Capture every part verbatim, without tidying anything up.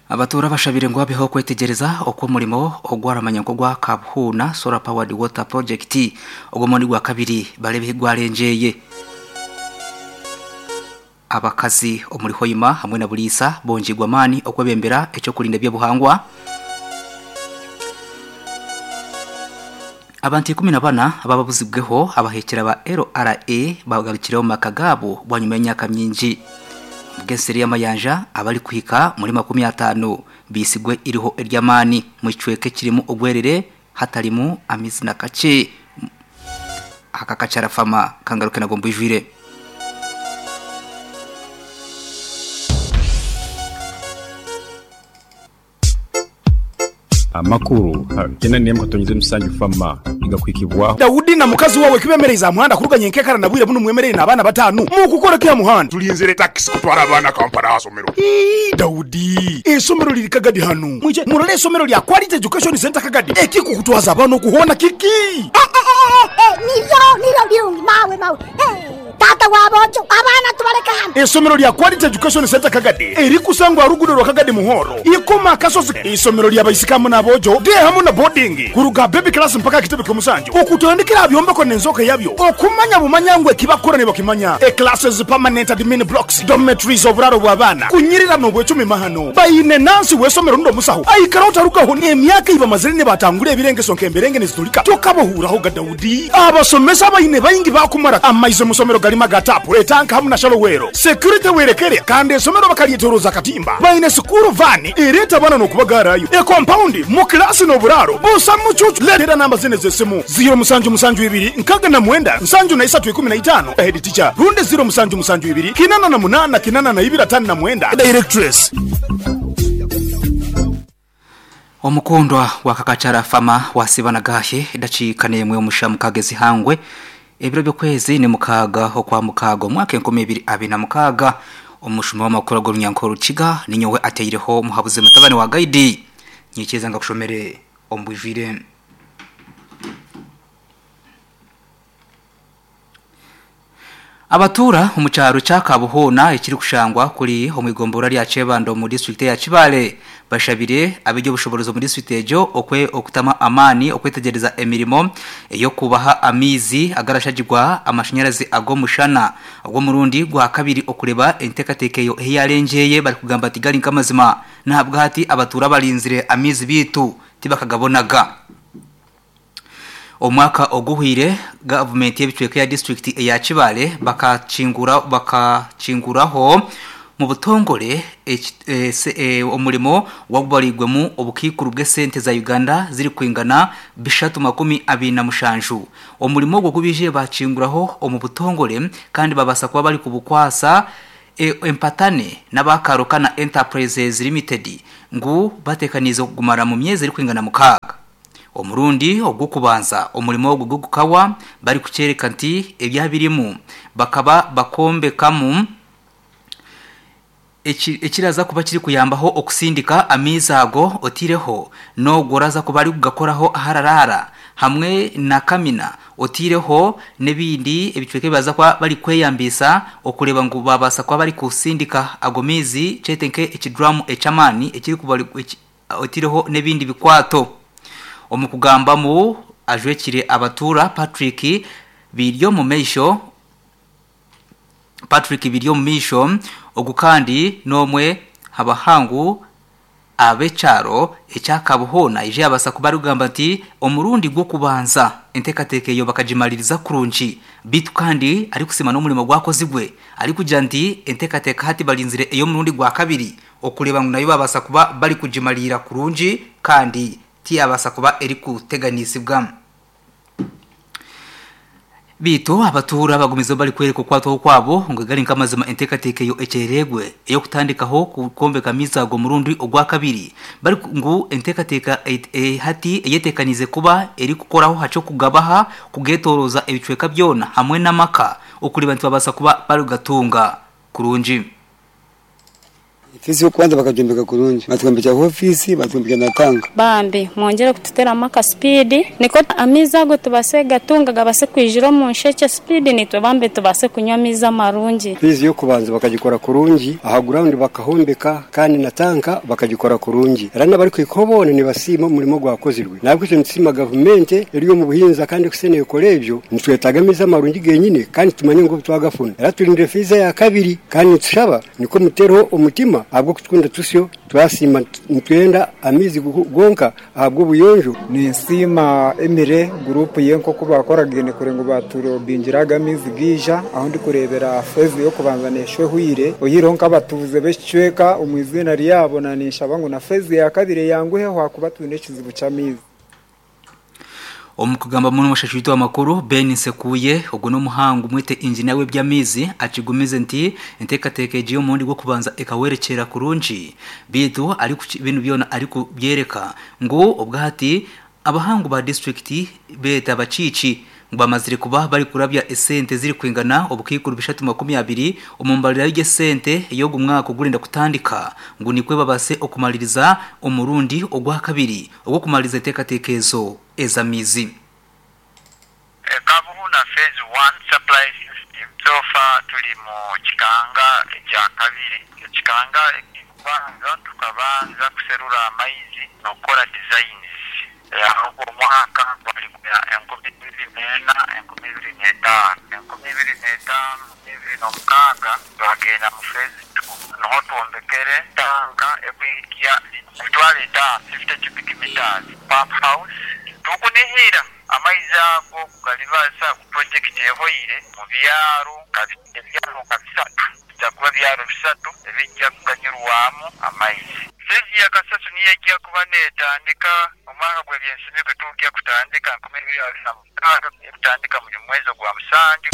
Abatura bashabire ngo babeho kwetegereza uko murimo ogwaramanya ko gwa Kabuhuna Solar Powered Water Project ogwo muri gwa kabiri barebe gwarengeye. Abakazi omuri Hoima hamwe na Bulisa bonjigwa mani okwe bembera echo kulinda bya buhangwa. Abantu kumi na bana ababuzibweho abahekera ba L R A bagarukiraho makagabo bwanyuma y'imyaka myinji. Geseri y'amayanja abari kwika muri makumi atanu bisigwe iriho eryamani mu cweke kirimo ogwerere hatarimu amizi na kace akakacara fama kangaruke na gombo ijwire. Amakuru kena nemba tonyeze musanyu fama igakwikibwa Daudi na mukazi wawe kibemereza muhanda kuruganye nkekara nabwire buno mwemerere nabana batanu mu gukora kya muhanda tulinzire taxi kutwara abana kampara hasomero. Daudi esomero liri kagadi hanu mwije murale esomero lya Quality Education Center kagadi eki kukutwaza abana kuhona kiki eh eh eh nilo nilo birungi mawe mawe tata wabojo abana tubareka hano esomero lya Quality Education Center kagadi eri kusangwa rugudo rwa kagadi muhoro ikoma kasozi esomero lya bayisikamu na bojo de hamu na boarding kuruga baby class mpaka kitebe kumusanjo okutondekera abyomba ko nenzoka yabyo okumanya bumanyangwe kibakorane bakimanya e classes permanent admin blocks dormitories oburaro bwabana kunyirira no bwecumi mahano bayine nansi wesomero ndo musaho ayikara utarukaho ni emyaka iba mazirine batangure ebirengeso nkemberenge nizitulika tokabohuraho ga Daudi abasomesa bayine bayingi bakumara amaize musomero galima gatapu etanka hamu na shalowero security werekere kandi esomero bakaliyetoroza katimba bayine school van ireta bana no kubagarayo e compound mu class no buraro busa mucucu letera namba zine zesimu zero musanju musanju ibiri nkaga na mwenda nsanju na isatu kumi na itano head teacher runde zero musanju musanju ibiri kinana na munana kinana na ibira tano na mwenda directress. Omukondwa wakakacara fama wasibana gahe dacikane mwe mushamukagezi hangwe ebiro byo kwezi ni mukaga okwa mukago mwaka nkome ibiri abina mukaga umushuma w'amakuru go nyankoro ciga ninyowe ateyireho muhabuze mutabane wa guide nyikeza ngakushomere ombujire. Abatura umucyaro cya Kabuhuna ikiri kushangwa kuri omugombora lya Chebando mu district ya Kibale bashabire abijyo bushoborozo muri district ejo okwe okutama amani okwetegereza emirimo yo kubaha amizi agarashagirwa amashanyarazi ago mushana agwo murundi gwa kabiri okureba entekatekeyo yarengeye bari kugamba tigari nkamazima ntabwo hati abatura barinzire amizi bitu tibakagabonaga. Omwaka oguhire government y'ebicweke ya district ya Kibale bakacingura bakacinguraho mu butongole e, e, e, omurimo wabubaligwemu obukikuru bw'esente za Uganda ziri kwingana bishatu makumi abiri na mushanju omurimo gwo gubije bacinguraho omu butongole kandi babasa kuba bari kubukwasa e, empatane n'abakarukana Enterprises Limited ngu batekanizo kugumara mu myezi iri kwingana mukaga. Omurundi ogukubanza omurimo ogugukawa bari kucereka nti ebyabirimu bakaba bakombe kamu ekiraza kuba kiri kuyambaho okusindika amizago otireho no goraza kuba ari kugakoraho hararara hamwe na kamina otireho nebindi ebicweke baza kwa bari kweyambisa okureba ngo babasa kwa bari kusindika agomizi cetenke ekidrum echamani ekiri kubali otireho nebindi bikwato. Omukugamba mu ajwekire abatura Patrick biryo mu meisho Patrick biryo mu meisho ogukandi nomwe habahangu abecharo echa Kabuhuna ije abasa kubari kugamba ati omurundi gwo kubanza entekatekeyo bakajimaliriza kurunji bitu kandi ari kusima no mulimo gwakozigwe ari kugira nti entekateka hati balinzire eyo murundi gwa kabiri okureba ngo nayo babasa kuba bari kujimalira kurunji kandi tia basa kuba eri kuteganisibwa bitu abatura bagumizo bari kwereka kwato kwabo ngo gari nkamazima entekatekeyo echeregwe eyo kutandikaho kukombe kamiza go murundi ogwa kabiri bari ngu entekateka e, e, hati eyetekanize kuba eri kukoraho haco kugabaha kugetoroza ebicweka byona hamwe namaka okuri bantu babasa kuba bari gatunga kurunji. Fisi yo kwanza bakajombeka kurunji batwambika ofisi batwambika natanga bambe mwongere kututera amaka speed niko amiza go tubase gatunga gabase kwijiro mu nsheke speed nitwe bambe tubase kunywa miza marunji Fisi yo kubanza bakagikora kurunji aha ground bakahombeka kandi natanga bakagikora kurunji rana bari kwikobone ni basimo murimo gwakozirwe nabwo cyo nsima government iriyo mu buhinza kandi kuseneye kolebyo nitwetaga miza marunji genyine kandi tumanye ngo twagafuna raturinde Fisi ya kabiri kandi tushaba niko mutero umutima abwo kutunda tusyo twasima ntwenda amizi gonka abwo buyonjo ni nsima emire group yenko kubakoragene kurengo baturo binjiraga amizi gija aho ndi kurebera fezi yo kubanzaneshwe huire oyironka batuvuze becweka umwizina ryabo nanisha bangu na fezi ya kabiri yanguhe hwakubatune kizibu cyamizi Omukugamba muno mushashwito amakuru Ben Sekuye ubwo no muhangu mwete engineer we byamizi akigumize nti enteka tekeje yo mundi go kubanza ekawerekera kurunji bitu ari ku bintu byona ari ku byereka ngo ubwahati abahangu ba district beta bacici bamazire kuba bari kurabya esente ziri kwingana ubukikuru bishatu makumyabiri umumbalira y'ige sente yo gumwaka ugurinda kutandika ngo nikwe babase okumaliriza umurundi ogwa kabiri ogwo kumaliza teka tekezo ezamizi Kabuhuna phase one supply system so far tuli mu kikanga kya kabiri kikanga kwanza tukabanza kuserura amaizi nokora designs ahubwo mwaka bali ya enkubiri mena enkubiri netano enkubiri netano enkubiri nomukanga bagenda mu phase two noho tuombekere tanka ekwikia kutwale ta fifty cubic meters pump house tukunihira amaizi ago kugalibasa project yehoire mu byaro kabite byaro kabisatu byakuba byaro bisatu ebijja kukanyurwamu amaizi sezi ya kasasu niye kijja kubaneta ndika omwaka gwe byensimye kutujja kutandika nkomere byali na mukanga kutandika mu mwezi gwa musanju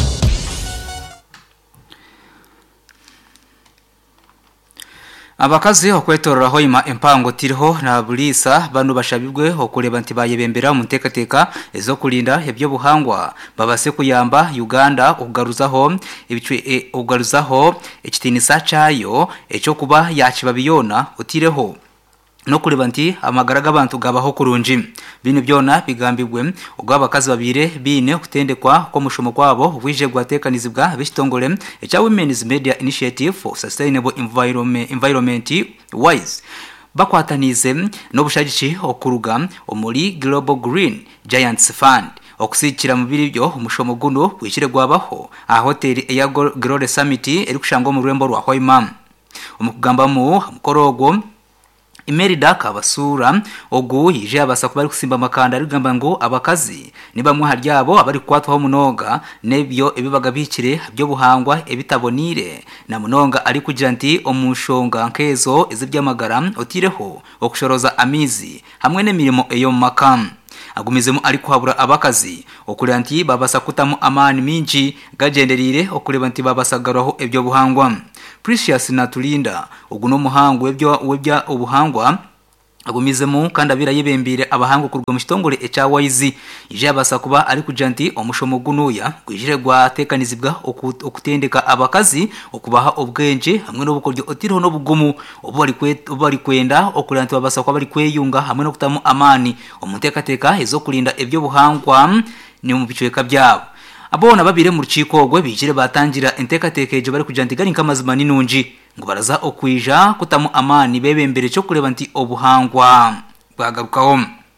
Abakazi okwetorora hoima empango tiriho na bulisa banu bashabibwe okureba nti bayebembera mu ntekateka ezo kulinda ebyo buhangwa babase kuyamba Uganda okugaruzaho ebicwe e, okugaruzaho ekitinisa cyayo echo kuba yakibabiyona utireho no kureba nti amagara g'abantu gabaho kurunji bino byona bigambibwe ubwo abakazi babire bine kutendekwa ko mushomo kwabo bwije gwatekanizibwa bishitongole echa Women's Media Initiative for Sustainable Environment Environment Wise bakwatanize no bushagici okuruga omuri Global Green Giants Fund okusikira mu biribyo umushomo guno wishire gwabaho a hotel ya Glory Summit eri kushango mu rwembo rwa Hoima umukugamba mu mukorogo Imerida kabasura ogu yije abasa bari kusimba makanda rigamba ngo abakazi niba mwa haryabo abari kwatwa munoga nebyo ebibaga bikire byo buhangwa ebitabonire na munonga ari kugira nti omushonga nkezo izibyamagara otireho okushoroza amizi hamwe n'emirimo eyo makam agumizemo ari kuhabura abakazi okureba nti babasa kutamu amani minji gagenderire okureba nti babasagaraho ebyo buhangwa Precious Natulinda uguno muhangu webyo webya ubuhangwa agumizemo kandi abira yebembire abahangu kurwa mu kitongole echa Wise ije abasa kuba ari kujanti omushomo gunuya kwijire gwa tekanizibwa okutendeka abakazi okubaha obwenje hamwe n'obukoryo otiriho no bugumu obari kwe obari kwenda okuranti babasa kuba bari kweyunga hamwe no kutamu amani omutekateka ezo kulinda ebyo buhangwa ni mu bicweka byabo abona babire mu rukiko gwe bijire batangira entekatekeje bari kujantiga nk'amazima ninunji ngo baraza okwija kutamu amani bebembere cyo kureba nti obuhangwa bwagarukaho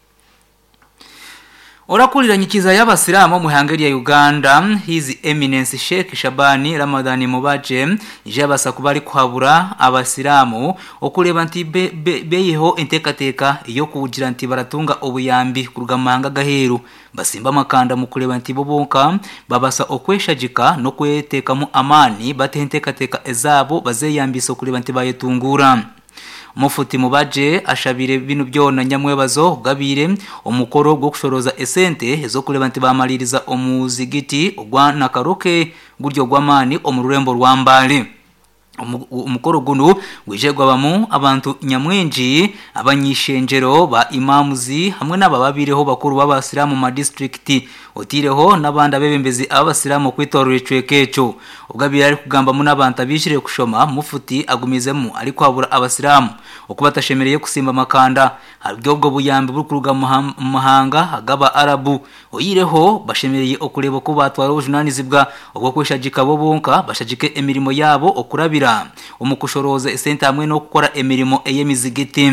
Orakulira nyikiza y'abasiramu mu hangeri ya Uganda His Eminence Sheikh Shabani Ramadhani Mubaje ije abasa kubari kuhabura abasiramu okureba nti beyeho be, be entekateka iyo kugira nti baratunga obuyambi kurugamanga gaheru basimba makanda mu kureba nti bobonka babasa okweshajika no kwetekamo amani batentekateka ezabo bazeyambisa kureba nti bayetungura Mufuti Mubaje ashabire binu byona nyamwebazo gabire omukoro gwo kushoroza esente zo kureba nti bamaliriza omuzigiti ogwana karoke guryo gwamani omururembo rwambale umukoro guno gwijegwa bamu abantu nyamwenji abanyishenjero ba imamuzi hamwe n'abababireho bakuru b'abasiramu ma district otireho nabanda bebembezi abasiramu kwitorura icwekecho ubwo biri kugamba mu nabanta bishire kushoma mufuti agumizemo ariko abura abasiramu okubatashemereye kusimba makanda haryo bwo buyambi bukuruga mu mahanga agaba arabu oyireho bashemereye okureba ko batwara ubujunanizibwa ubwo kweshajika bo bonka bashajike emirimo yabo okurabira umukushoroza esente hamwe no gukora emirimo eyemizigiti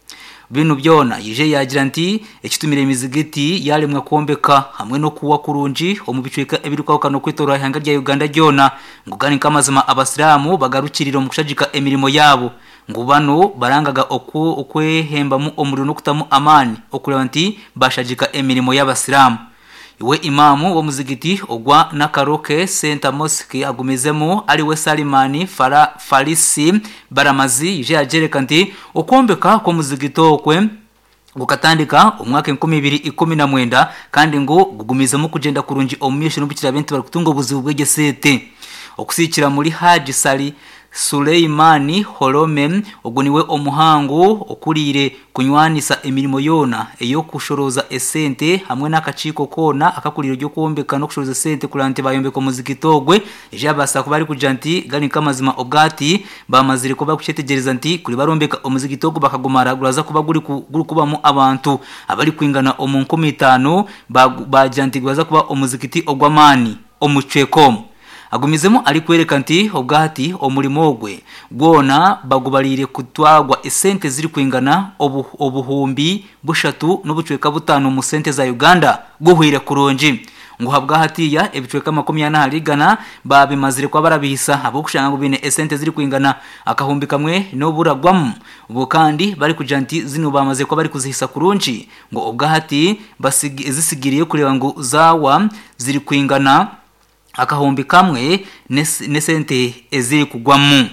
binu byona yije yagira nti ekitumire emizigiti yalemwa kombeka hamwe no kuwa kurunji omubicweka ebiruka kano kwitora ihanga rya Uganda ryona ngugani kamazima abasiramu bagarukirira mu kushajika emirimo yabo ngubano barangaga oku okwehemba mu omuriro no kutamu amani okureba nti bashajika emirimo y'abasiramu iwe imamu wo muzigiti ogwa nakaroke Center Mosque agumizemo ari we Salimani Fara Farisi Baramazi ije ajereka nti okombeka ko muzigito kwe gukatandika umwaka nkumi bibiri ikumi na mwenda kandi ngo gugumizemo kugenda kurunji omyesho n'ubikira benti bari kutunga buzibu bw'egesete okusikira muri Haji Sali Suleimani Holome oguniwe omuhango okurire kunywanisa emirimo yona eyo kushoroza esente hamwe nakachiko kona akakuriro ryo kuombeka no kushoroza esente kurante bayombeka muzikitogwe jabasa kubari kujanti gani kamazima obgati bamazire kuba kuchetegereza nti kuri barombeka omuzikitogo bakagumara guraza kuba guri guri kubamo abantu abari kwingana omunko mitano bajanti guraza kuba omuzikiti ogwamani omuchwekomo agumizemo ari kwereka nti obgati omulimo ogwe gwona bagubalire kutwagwa esente ziri kwingana obu obuhumbi bushatu n'ubucweka butano mu sente za Uganda guhwire kuronji ngo habwa hatiya ebicweka makumyana harigana babimazire kwa barabihisa abo kushanga bine esente ziri kwingana akahumbi kamwe no buragwam ubu kandi bari kujanti zino bamaze kwa bari kuzihisa kurunji ngo obgahati basigi zisigiriye kureba ngo zawa ziri kwingana akahombi kamwe nesente eziri kugwamu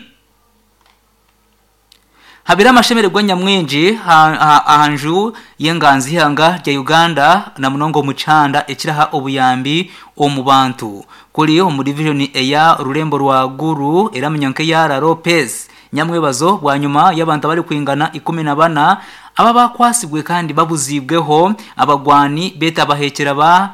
habira amashemere gwa nyamwenje ahanju yenganzi hanga rya Uganda na munongo mucanda ekiraha obuyambi omubantu kuri mu division eya Rurembo rwa Guru eramunyanke ya Lopez nyamwebazo bwa nyuma y'abantu bari kwingana ikumi na bana aba bakwasibwe kandi babuzibweho abagwani beta bahekera ba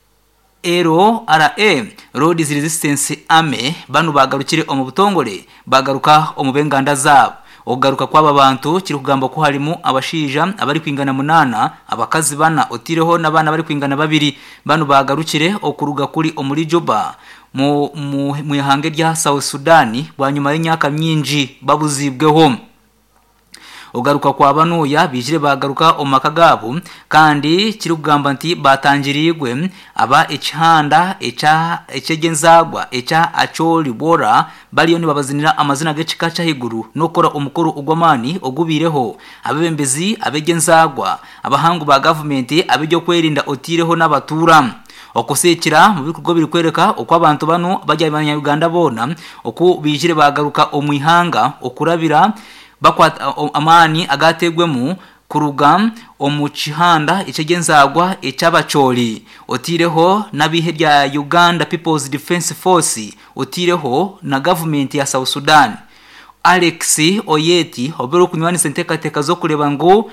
Ero R A Road Resistance Army banu bagarukire omubutongole bagaruka omubenganda zabo ogaruka kwaba bantu kiri kugamba ko harimo abashija abari kwingana munana abakazi bana otireho nabana bari kwingana babiri banu bagarukire okuruga kuri omuri Juba mu mu ihange rya South Sudan bwanyuma y'imyaka myinji babuzibweho ogaruka kwa banuya bijire bagaruka omakagabo kandi kiri kugamba nti batangirirwe aba echanda echa echegenzagwa echa acholi bora baliyo ni babazinira amazina gecikacha higuru nokora umukuru ugwamani ogubireho abebembezi abegenzagwa abahangu ba government abijyo kwerinda otireho n'abatura okusekira mu bikorwa biri kwereka okwa abantu bano bajya abanya Uganda bona oku bijire bagaruka omwihanga okurabira bakwata amani agategwemu kuruga omuchihanda icegenzagwa ecabacholi otireho nabihe rya Uganda People's Defense Force otireho na government ya South Sudan Alex Oyeti obero kunywani senteka teka zo kureba ngo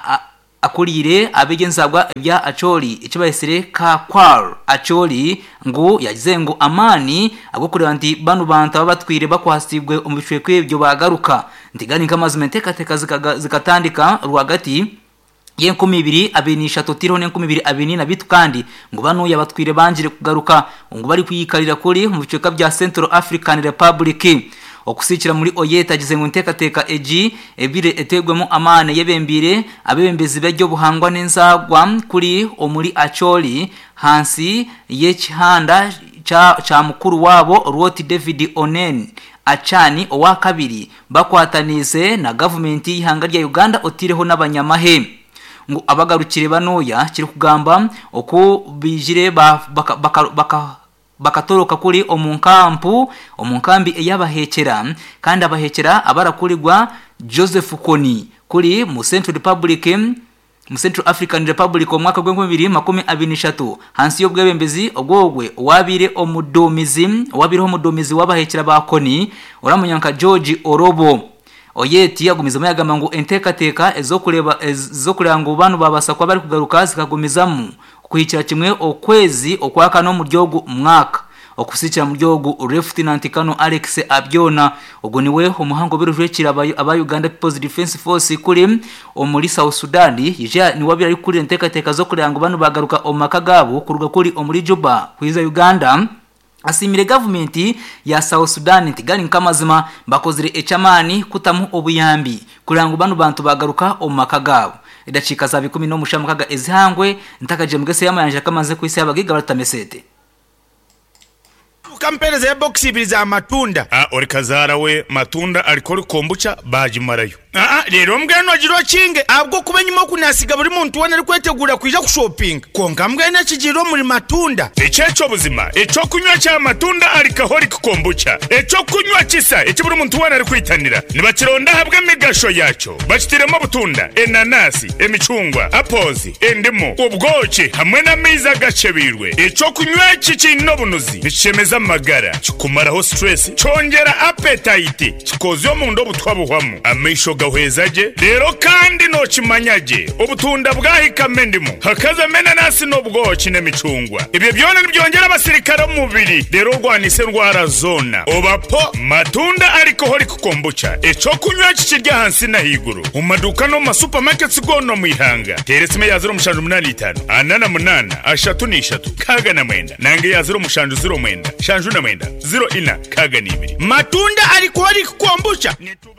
akurire abegenzagwa bya acholi ikibayesere ka kwar acholi ngo yagize ngo amani agokureba nti banu banta babatwire bakwasibwe umubicwe kwebyo bagaruka ndigani kamazimenteka teka zikatandika rwagati yenkumi ibiri abinisha totiro nenkumi ibiri abini na bitu kandi ngo banu yabatwire banjire kugaruka ngo bari kuyikarira kuri mu bicweka bya Central African Republic okusikira muri Oyeta agize ngo nteka teka eji ebire etegwemo amane yebembire abebembezi bajyo buhangwa nenzagwa kuri omuri Acholi hansi yechihanda cha cha mukuru wabo Ruoti David Onen achani owa kabiri bakwatanize na government y'ihanga rya Uganda otireho n'abanyamahe ngo abagarukire banoya kiri kugamba oku bijire baka baka, baka bakatoroka kuri omunkampu omunkambi eyabahekera kandi abahekera abarakurirwa Joseph Kony kuri mu Central Republic mu Central African Republic omwaka gwa bibiri makumi abiri n'eshatu hansi yo bwebembezi ogwogwe wabire omudomizi wabire omudomizi wabahekera ba Kony oramunyanka George Orobo Oyeti yagumiza mayagamba ngo enteka teka ezokureba ezokuranga ubanu babasa kwa bari kugaruka zikagumizamu kuhikira kimwe okwezi okwaka no mu ryogo umwaka okusikira mu ryogo Lieutenant Kano Alex Abyona ubwo niwe umuhango birujwekira aba Uganda People's Defense Force kuri omuri South Sudan yije ni wabira kuri nteka teka zo kuri ngo banu bagaruka omaka gabo kuruga kuri omuri Juba kwiza Uganda asimire government ya South Sudan tigari nkamazima bakozire echamani kutamu obuyambi kurango banu bantu bagaruka omaka gabo idacika za bikumi no mushamukaga ezihangwe ntakaje mugese yamayanje kamaze kwisi abagiga baratamesete kampereza ya box ibiri za matunda ah ori kazara we matunda alikori kombucha bajimarayo ah rero mbwene wagiro kinge abwo kubenyuma kunasiga buri muntu wana ari kwetegura kwija ku shopping konga mbwene kigiro muri matunda icyeco buzima ico kunywa cya matunda alikahori kombucha ico kunywa kisa ico buri muntu wana ari kwitanira nibakironda habwe migasho yaco bakitiremo butunda enanasi emicungwa apozi endimo ubwoki hamwe na miza gacebirwe ico kunywa kikino bunuzi bicemeza magara kikumaraho stress chongera appetite kikozo mu ndo butwabuhwamo amisho gahwezaje rero kandi no kimanyaje ubutunda bwahikame ndimo hakaza mena nasi no bwoki n'emicungwa ibyo byone byongera abasirikare mu mubiri rero rwanise ndwara zona obapo matunda ariko hori kukombucha eco kunywa kikirya hansi na higuru umaduka no ma supermarkets gono mwihanga teresime ya zero mushanju munani itanu anana munana ashatu ni ishatu kaga na mwenda nange ya zero mushanju zero mwenda shanju na mwenda zero ina kaga ni ibiri matunda ariko hori kukombucha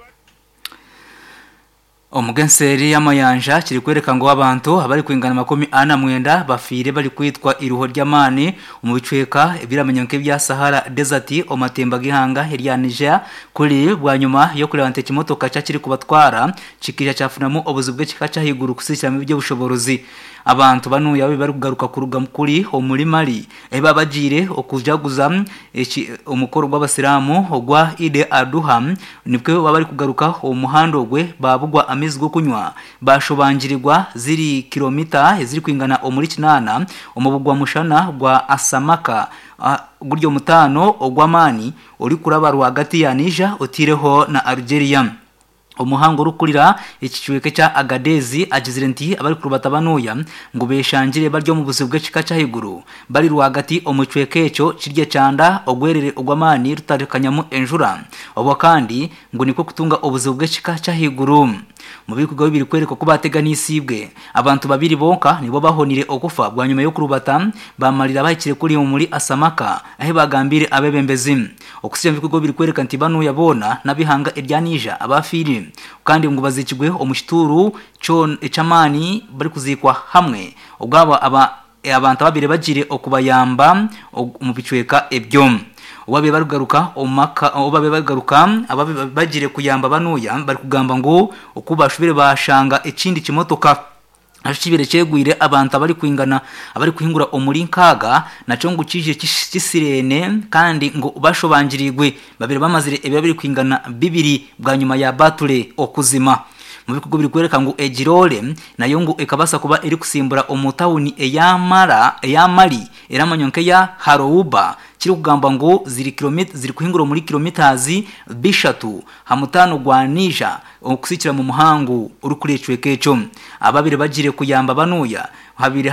omugenseri y'amayanja kiri kwereka ngo abantu abari kwingana makumi ana mwenda bafire bari kwitwa iruho ry'amani umubicweka ibiramenyonke bya Sahara Desert omatemba gihanga hirya Niger kuri bwanyuma yo kuri bante kimotoka cyakiri kubatwara cikija cyafunamo obuzi bwe kikaca higuru kusisira mu byo bushoborozi abantu banuye abe bari kugaruka kuruga mukuri omuri Mali eba bagire okujaguza umukoro gw'abasilamu ogwa Ide Adha nibwo bari kugaruka umuhando gwe babugwa amizgo kunywa bashobangirirwa ziri kilomita ziri kwingana omuri kinana umubugwa mushana gwa Asamaka guryo mutano ogwamani uri kuraba hagati ya Niger otireho na Algeria umuhango rukurira ikicyuke cya Agadezi agizire nti abari kurubata banuya ngo beshangire baryo mu buzibwe cikaca higuru bari ruhagati omucweke cyo kirye cyanda ogwerere ogwamani rutarekanyamo enjura obo kandi ngo niko kutunga obuzibwe cikaca higuru mu bikugo bibiri kwereka ko batega nisibwe abantu babiri bonka nibo bahonire okufa bwa nyuma yo kurubata bamarira bahikire kuri muri Asamaka ahe bagambire abebembezi okusije bikugo bibiri kwereka nti banu yabona nabihanga iryanija abafiri kandi ngo bazikigwe omushituru cyo ecamani bari kuzikwa hamwe ubwabo aba abantu babire bagire okubayamba mu bicweka ebyo ubabe barugaruka omaka ubabe bagaruka ababe bagire kuyamba banuya bari kugamba ngo ukubashubire bashanga ikindi kimotoka ashibire cyegwire abantu abari kwingana abari kuhingura omuri nkaga naco ngo kije kisirene kandi ngo bashobangirirwe babire bamazire ebabiri kwingana bibiri bwa nyuma ya batule okuzima mu bikugo biri kwereka ngo ejirole nayo ngo ekabasa kuba iri kusimbura omutawuni eyamara eyamali eramanyonke ya Harouba kiri kugamba ngo ziri kilometer ziri kuhingura muri kilometers bishatu hamutano gwa Niger okusikira mu muhango uri kurecwe keco ababire bagire kuyamba banuya habire